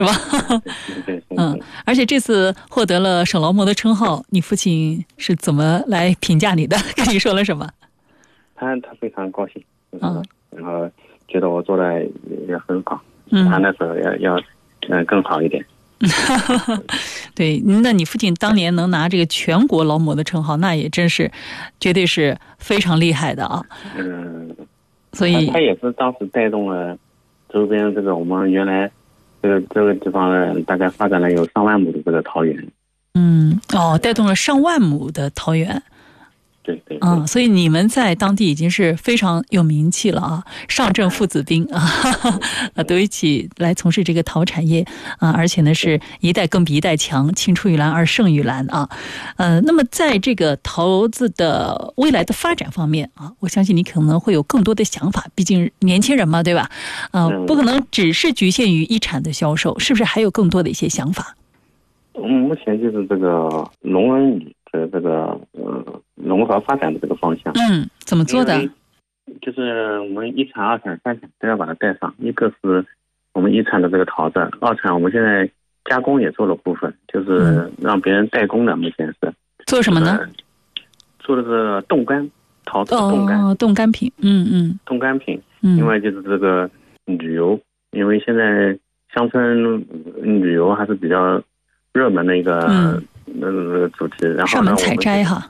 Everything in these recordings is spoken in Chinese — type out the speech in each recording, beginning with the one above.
是吧？ 对， 而且这次获得了省劳模的称号，你父亲是怎么来评价你的？跟你说了什么？ 他非常高兴，然后觉得我做的也很好，他那时候要更好一点。 对，那你父亲当年能拿这个全国劳模的称号，那也真是绝对是非常厉害的啊。所以他也是当时带动了周边这个我们原来这个地方大概发展了有上万亩的这个桃园。 带动了上万亩的桃园。 对， 所以你们在当地已经是非常有名气了啊，上阵父子兵都一起来从事这个桃产业而且呢是一代更比一代强，青出于蓝而胜于蓝啊。那么在这个桃子的未来的发展方面我相信你可能会有更多的想法，毕竟年轻人嘛，对吧？不可能只是局限于一产的销售，是不是还有更多的一些想法？ 目前就是这个农文旅的这个农合发展的这个方向。 怎么做的？ 就是我们一产、二产、三产都要把它带上。一个是我们一产的这个桃子，二产我们现在加工也做了部分，就是让别人代工的。目前是做什么呢？ 做的是冻干桃子的冻干。 冻干品。 冻干品。另外就是这个旅游，因为现在乡村旅游还是比较热门的一个主题。然后上门采摘哈。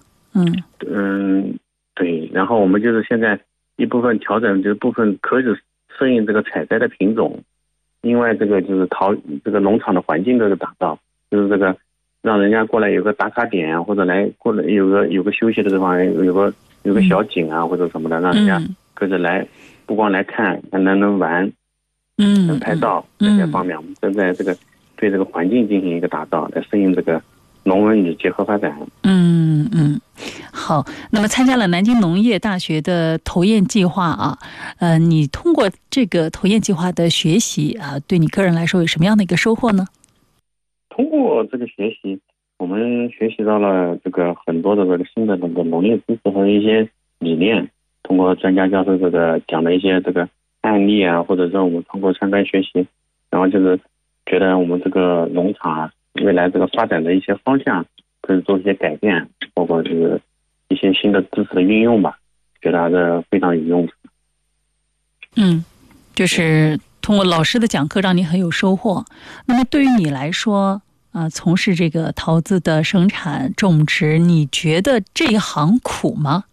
对，然后我们就是现在一部分调整，就是部分可以适应这个采摘的品种。另外这个就是这个农场的环境的打造，就是这个让人家过来有个打卡点，或者过来有个休息的地方，有个小景或者什么的，让人家跟着来，不光来看，还能玩，能拍照这些方面，我们正在这个对这个环境进行一个打造，来适应这个农文旅结合发展。好，那么参加了南京农业大学的投堰计划你通过这个投堰计划的学习对你个人来说有什么样的一个收获呢？通过这个学习，我们学习到了这个很多的这个新的这个农业知识和一些理念。通过专家教授这个讲的一些这个案例或者说我们通过参观学习，然后就是觉得我们这个农场未来这个发展的一些方向可以做一些改变，包括就是一些新的知识的运用吧，觉得还是非常有用的。就是通过老师的讲课让你很有收获。那么对于你来说从事这个桃子的生产种植，你觉得这一行苦吗？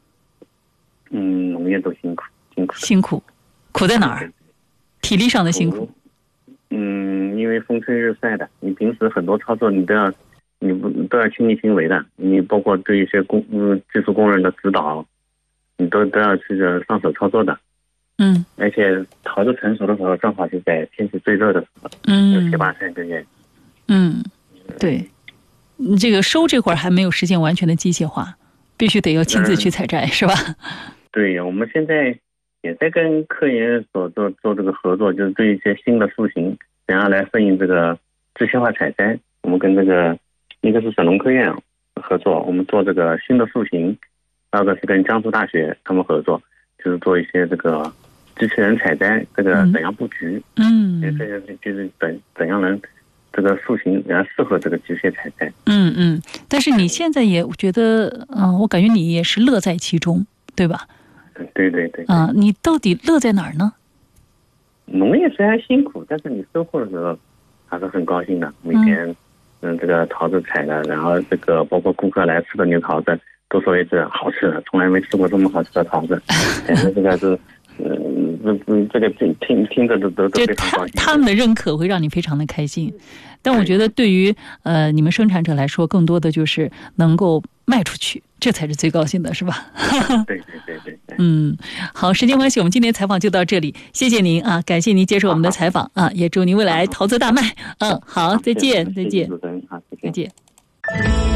农业都辛苦。苦在哪儿？体力上的辛苦。因为风吹日晒的，你平时很多操作你都要亲力亲为的，你包括对一些技术工人的指导，你都要去上手操作的。而且桃子成熟的时候正好是在天气最热的时候，有7、8晒之间。对，这个收这会儿还没有实现完全的机械化，必须得要亲自去采摘，是吧？对，我们现在也在跟科研所做这个合作，就是对一些新的树型怎样来适应这个机械化采摘。我们跟这个一个是省农科院合作，我们做这个新的树型；第二个是跟江苏大学他们合作，就是做一些这个机器人采摘这个怎样布局。这个就是怎样能这个树型怎样适合这个机械采摘。但是你现在也觉得我感觉你也是乐在其中，对吧？对。你到底乐在哪儿呢？农业虽然辛苦，但是你收获的时候还是很高兴的。每天这个桃子采的，然后这个包括顾客来吃的牛桃子都说一次好吃的，从来没吃过这么好吃的桃子。反正这个是这个听着都非常高兴。他们的认可会让你非常的开心。但我觉得对于你们生产者来说，更多的就是能够卖出去，这才是最高兴的，是吧？对。好，时间关系，我们今天采访就到这里，谢谢您感谢您接受我们的采访也祝您未来桃子大卖。好，再见。再见。